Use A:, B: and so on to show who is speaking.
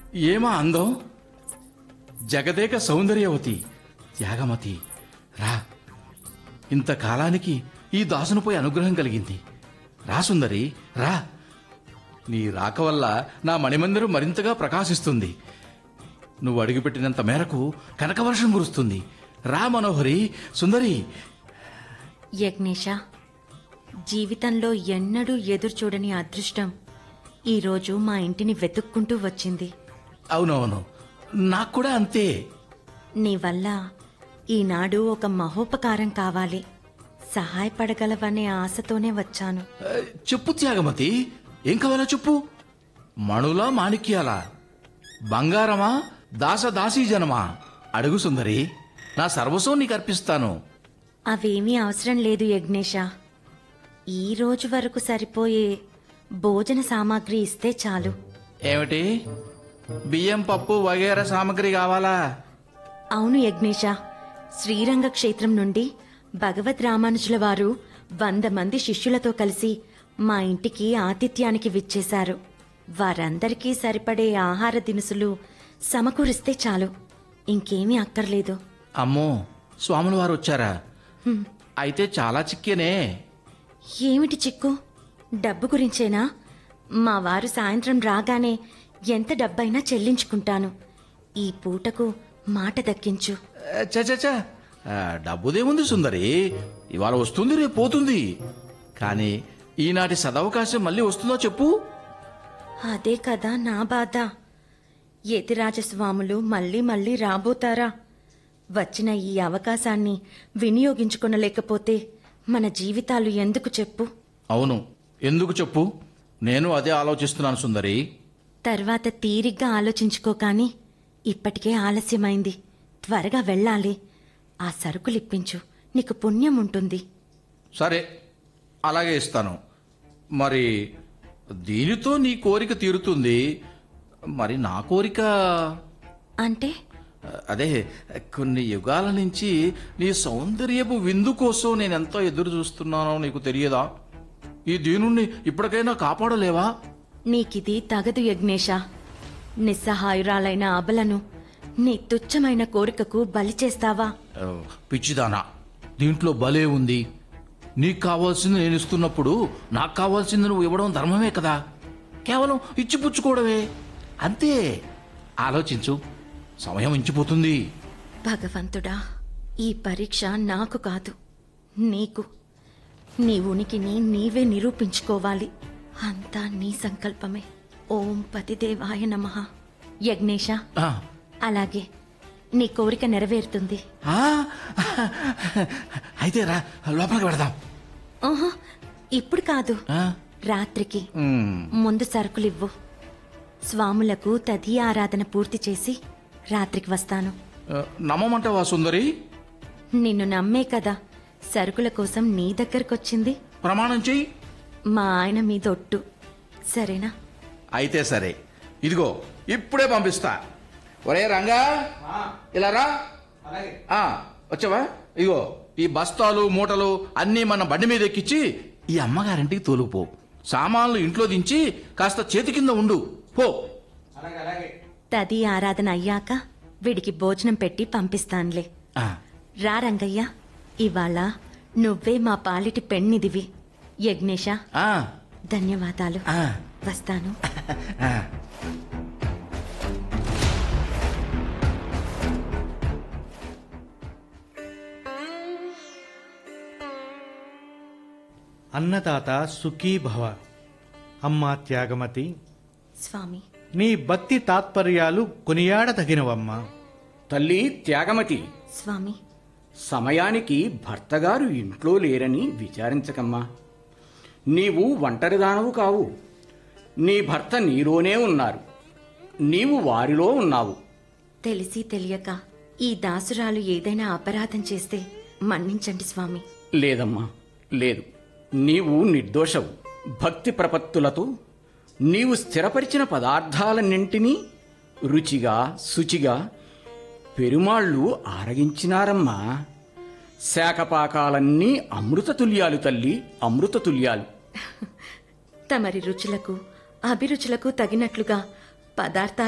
A: ఏమా అందం! జగదేక సౌందర్యవతి త్యాగమతి రా. ఇంతకాలానికి ఈ దాసునిపై అనుగ్రహం కలిగింది. రా సుందరి రా. నీ రాక వల్ల నా మణిమందిరం మరింతగా ప్రకాశిస్తుంది. నువ్వు అడుగుపెట్టినంత మేరకు కనకవర్షం కురుస్తుంది. రా మనోహరి, సుందరి.
B: యజ్ఞేశ, జీవితంలో ఎన్నడూ ఎదురుచూడని అదృష్టం ఈరోజు మా ఇంటిని వెతుక్కుంటూ వచ్చింది.
A: అవునవును, నాకు కూడా అంతే.
B: నీ వల్ల ఈనాడు ఒక మహోపకారం కావాలి, సహాయపడగలవనే ఆశతోనే వచ్చాను.
A: చెప్పు త్యాగమతి, ఏం కావాలో చెప్పు. మణులా మాణిక్యాలా, బంగారమా, దాసదాసీ జనమా? అడుగు సుందరి, నా సర్వస్వం నీకు అర్పిస్తాను.
B: అవేమీ అవసరం లేదు యజ్ఞేశ. ఈ రోజు వరకు సరిపోయే భోజన సామాగ్రి ఇస్తే చాలు.
A: ఏమిటి, బియ్యం పప్పు వగేరా సామాగ్రి కావాలా?
B: అవును యజ్ఞేశ, శ్రీరంగ క్షేత్రం నుండి భగవద్ రామానుజుల వారు 100 మంది శిష్యులతో కలిసి మా ఇంటికి ఆతిథ్యానికి విచ్చేశారు. వారందరికీ సరిపడే ఆహార దినుసులు సమకూరిస్తే చాలు, ఇంకేమీ అక్కర్లేదు.
A: అమ్మో, స్వాముల వారు వచ్చారా? అయితే చాలా చిక్కేనే.
B: ఏమిటి చిక్కు? డబ్బు గురించేనా? మా వారు సాయంత్రం రాగానే ఎంత డబ్బైనా చెల్లించుకుంటాను. ఈ పూటకు మాట దక్కించు.
A: చచా, డబ్బుదేముంది సుందరి, ఇవాళ వస్తుంది రేపు పోతుంది. కానీ ఈనాటి సదవకాశం మళ్ళీ వస్తుందో చెప్పు.
B: అదే కదా నా బాధ. యతిరాజస్వాములు మళ్ళీ మళ్ళీ రాబోతారా? వచ్చిన ఈ అవకాశాన్ని వినియోగించుకొనలేకపోతే మన జీవితాలు ఎందుకు చెప్పు?
A: అవును, ఎందుకు చెప్పు. నేను అదే ఆలోచిస్తున్నాను సుందరి.
B: తర్వాత తీరిగ్గా ఆలోచించుకో. కానీ ఇప్పటికే ఆలస్యమైంది, త్వరగా వెళ్ళాలి. ఆ సరుకులిప్పించు, నీకు పుణ్యం ఉంటుంది.
A: సరే, అలాగే ఇస్తాను. మరి దీనితో నీ కోరిక తీరుతుంది, మరి నా కోరిక
B: అంటే?
A: అదే, కొన్ని యుగాల నుంచి నీ సౌందర్యపు విందు కోసం నేనెంతో ఎదురు చూస్తున్నానో నీకు తెలియదా? ఈ దీనుణ్ణి ఇప్పటికైనా కాపాడలేవా?
B: నీకిది తగదు యజ్ఞేశ. నిస్సహాయురాలైన అబలను నీ తుచ్చమైన కోరికకు బలి చేస్తావా?
A: పిచ్చిదానా, దీంట్లో భలే ఉంది. నీకు కావాల్సింది నేను ఇస్తున్నప్పుడు నాకు కావాల్సింది నువ్వు ఇవ్వడం ధర్మమే కదా. కేవలం ఇచ్చిపుచ్చుకోవడమే, అంతే. ఆలోచించు, సమయం ఇంచిపోతుంది.
B: భగవంతుడా, ఈ పరీక్ష నాకు కాదు, నీకు. నీ ఉనికిని నీవే నిరూపించుకోవాలి. అంతా నీ సంకల్పమే. ఓం పతిదేవాయ నమః. యజ్ఞేశ,
A: ఆ,
B: అలాగే నీ కోరిక నెరవేరుతుంది.
A: ఆ, అయితే రా, లోపలికి పెడదాం.
B: ఓహో, ఇప్పుడు కాదు,
A: ఆ,
B: రాత్రికి.
A: ఉమ్,
B: ముందు సరుకులివ్వు. స్వాములకు తదియ ఆరాధన పూర్తి చేసి రాత్రికి వస్తాను.
A: నమ్మమంటావా సుందరి?
B: నిన్ను నమ్మే కదా సరుకుల కోసం నీ దగ్గరకొచ్చింది.
A: ప్రమాణం చెయ్యి.
B: మా ఆయన మీదొట్టు, సరేనా?
A: అయితే సరే, ఇదిగో ఇప్పుడే పంపిస్తా. ఒరే రంగా, ఇలా రా. వచ్చావా? ఇదిగో ఈ బస్తాలు మూటలు అన్నీ మన బండి మీద ఎక్కించి ఈ అమ్మగారింటికి తోలుకుపో. సామాన్లు ఇంట్లో దించి కాస్త చేతి కింద ఉండు పో.
B: తది ఆరాధన అయ్యాక వీడికి భోజనం పెట్టి పంపిస్తానులే.
A: ఆ,
B: రా రంగయ్య, ఇవాళ నువ్వే మా పాలిటి పెన్నిదివి. యజ్ఞేశ,
A: ఆ,
B: ధన్యవాదాలు.
A: ఆ,
B: వస్తాను.
A: ఆ.
C: అన్నదాత సుఖీ భవ. అమ్మా త్యాగమతి,
B: స్వామి,
C: నీ భక్తి తాత్పర్యాలు కొనియాడదగినవమ్మా.
D: తల్లి త్యాగమతి,
B: స్వామి.
D: సమయానికి భర్తగారు ఇంట్లో లేరని విచారించకమ్మా. నీవు ఒంటరిదానవు కావు. నీ భర్త నీలోనే ఉన్నారు, నీవు వారిలో ఉన్నావు.
B: తెలిసి తెలియక ఈ దాసురాలు ఏదైనా అపరాధం చేస్తే మన్నించండి స్వామి.
D: లేదమ్మా, లేదు. నీవు నిర్దోషవు. భక్తి ప్రపత్తులతో నీవు స్థిరపరిచిన పదార్థాలన్నింటినీ రుచిగా శుచిగా పెరుమాళ్ళు ఆరగించినారమ్మా. శాకపాకాలన్నీ అమృతతుల్యాలు తల్లి, అమృతతుల్యాలు.
B: తమరి రుచులకు అభిరుచులకు తగినట్లుగా పదార్థాలు